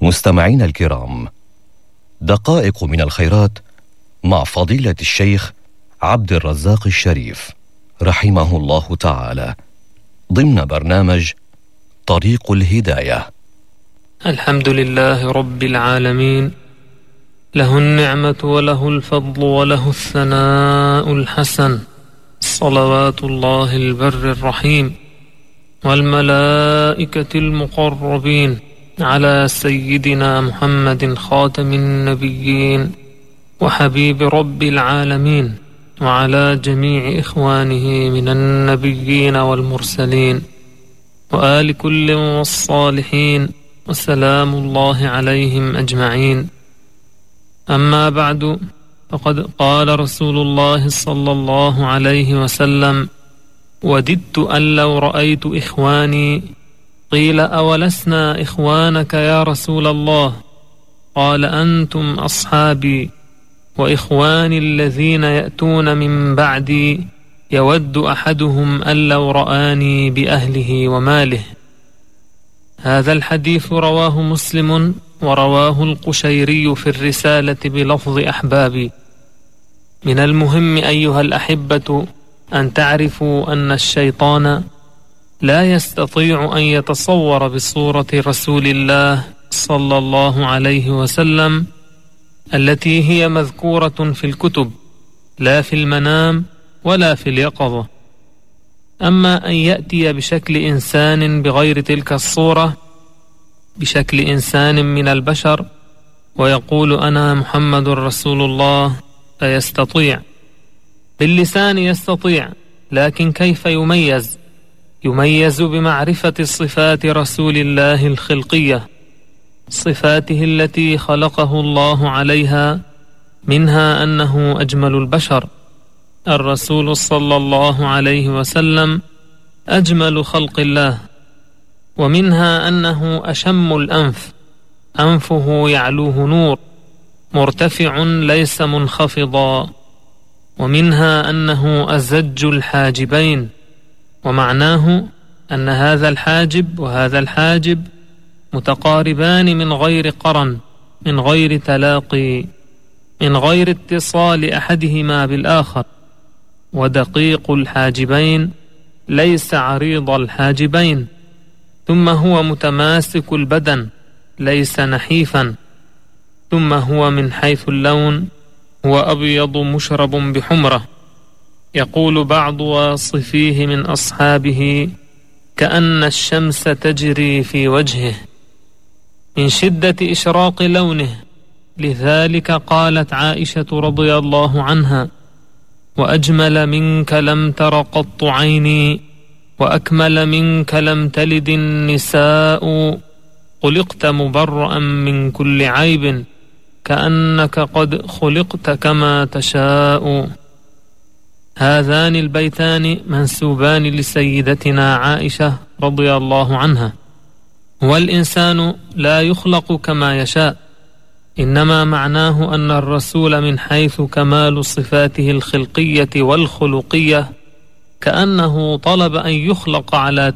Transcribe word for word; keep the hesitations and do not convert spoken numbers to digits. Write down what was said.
مستمعين الكرام، دقائق من الخيرات مع فضيلة الشيخ عبد الرزاق الشريف رحمه الله تعالى ضمن برنامج طريق الهداية. الحمد لله رب العالمين، له النعمة وله الفضل وله الثناء الحسن، صلوات الله البر الرحيم والملائكة المقربين على سيدنا محمد خاتم النبيين وحبيب رب العالمين، وعلى جميع إخوانه من النبيين والمرسلين وآل كل والصالحين، وسلام الله عليهم أجمعين. أما بعد، فقد قال رسول الله صلى الله عليه وسلم: وددت أن لو رأيت إخواني. قيل: أولسنا إخوانك يا رسول الله؟ قال: أنتم أصحابي، وإخواني الذين يأتون من بعدي يود أحدهم أن لو رآني بأهله وماله. هذا الحديث رواه مسلم، ورواه القشيري في الرسالة بلفظ أحبابي. من المهم أيها الأحبة أن تعرفوا أن الشيطان لا يستطيع أن يتصور بصورة رسول الله صلى الله عليه وسلم التي هي مذكورة في الكتب، لا في المنام ولا في اليقظة. أما أن يأتي بشكل إنسان بغير تلك الصورة، بشكل إنسان من البشر، ويقول: أنا محمد رسول الله، فيستطيع باللسان، يستطيع، لكن كيف يميز؟ يميز بمعرفة صفات رسول الله الخلقية، صفاته التي خلقه الله عليها، منها أنه أجمل البشر. الرسول صلى الله عليه وسلم أجمل خلق الله، ومنها أنه أشم الأنف، أنفه يعلوه نور، مرتفع ليس منخفضا. ومنها أنه أزج الحاجبين، ومعناه أن هذا الحاجب وهذا الحاجب متقاربان من غير قرن، من غير تلاقي، من غير اتصال أحدهما بالآخر. ودقيق الحاجبين ليس عريض الحاجبين. ثم هو متماسك البدن، ليس نحيفا. ثم هو من حيث اللون هو أبيض مشرب بحمرة. يقول بعض واصفيه من أصحابه: كأن الشمس تجري في وجهه من شدة إشراق لونه. لذلك قالت عائشة رضي الله عنها: وأجمل منك لم تر قط عيني، وأكمل منك لم تلد النساء، خلقت مبرأ من كل عيب، كأنك قد خلقت كما تشاء. هذان البيتان منسوبان لسيدتنا عائشة رضي الله عنها. والإنسان لا يخلق كما يشاء، إنما معناه أن الرسول من حيث كمال صفاته الخلقية والخلقية كأنه طلب أن يخلق على